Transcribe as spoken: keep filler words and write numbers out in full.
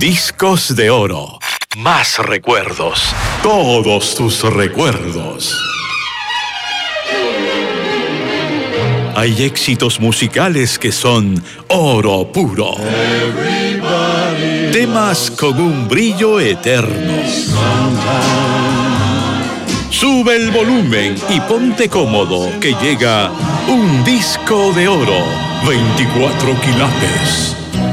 Discos de oro. Más recuerdos. Todos tus recuerdos. Hay éxitos musicales que son oro puro. Temas con un brillo eterno. Sube el volumen y ponte cómodo, que llega un disco de oro. veinticuatro quilates.